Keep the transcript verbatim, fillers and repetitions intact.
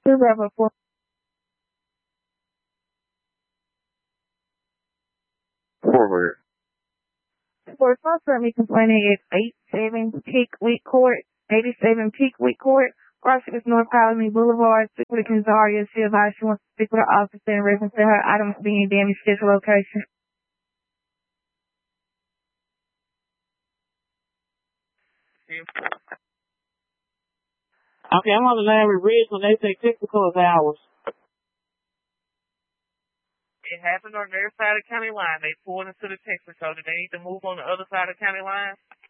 Two level four. Forward. For sponsor me complaining is eight seven Peakweed Court, eighty-seven Peakweed Court, Groceries North Colony Boulevard, speak with Kanzaria. She advised she wants to speak with her officer in reference to her items being damaged to the location. Okay, I'm on the line with Ridge when they say technical hours. It happened on their side of county line. They pulled into the Texas, so did they need to move on the other side of county line?